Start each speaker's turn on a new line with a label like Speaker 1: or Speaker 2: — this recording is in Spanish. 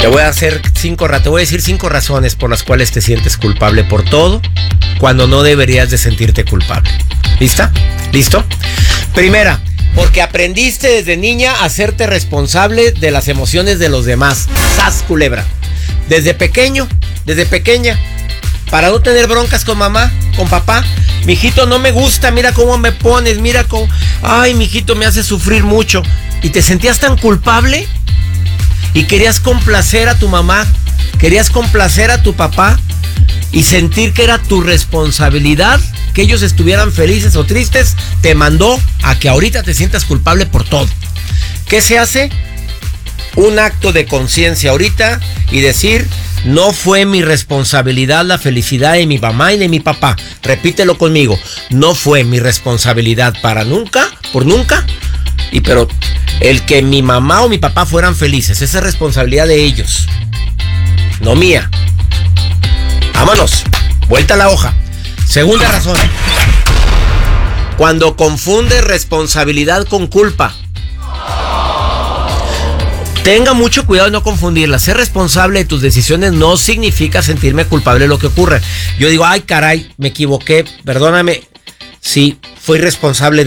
Speaker 1: Te voy a decir 5 razones por las cuales te sientes culpable por todo cuando no deberías de sentirte culpable. ¿Lista? ¿Listo? Primera, porque aprendiste desde niña a hacerte responsable de las emociones de los demás. ¡Sas, culebra! Desde pequeña, para no tener broncas con mamá, con papá. Mijito, no me gusta, mira cómo me pones, mira cómo... Ay, mijito, me hace sufrir mucho. Y te sentías tan culpable y querías complacer a tu mamá, querías complacer a tu papá y sentir que era tu responsabilidad que ellos estuvieran felices o tristes, te mandó a que ahorita te sientas culpable por todo. ¿Qué se hace? Un acto de conciencia ahorita y decir: no fue mi responsabilidad la felicidad de mi mamá y de mi papá. Repítelo conmigo: no fue mi responsabilidad por nunca, pero el que mi mamá o mi papá fueran felices, esa es responsabilidad de ellos, no mía. Vámonos, vuelta a la hoja. Segunda razón: cuando confundes responsabilidad con culpa. Tenga mucho cuidado de no confundirla. Ser responsable de tus decisiones no significa sentirme culpable de lo que ocurre. Yo digo: ay, caray, me equivoqué, perdóname. Sí, fui responsable